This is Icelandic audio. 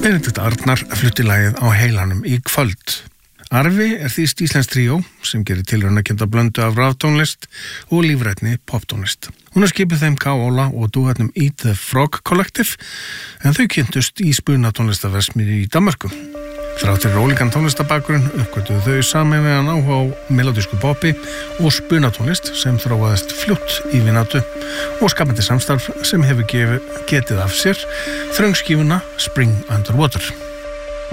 Benedikt Arnar flutti lagið Á heilanum í kvöld. Arfi þýskt íslenskt tríó sem gerir tilraunakennda blöndu af raftónlist og lífrænni poptónlist. Hún skipuð þeim K. Óla og dúetnum Eat the Frog Collective en þau kynntust í spunatónlistaverksmiðju í Danmörku. Þrátt fyrir ólíkan tónlistabakgrunn uppgötvuðu þau sameiginlegan áhuga á melodísku poppi og spunatónlist sem þróaðist fljótt í vináttu og skapandi samstarf sem hefur getið af sér þröngskífuna Spring Underwater.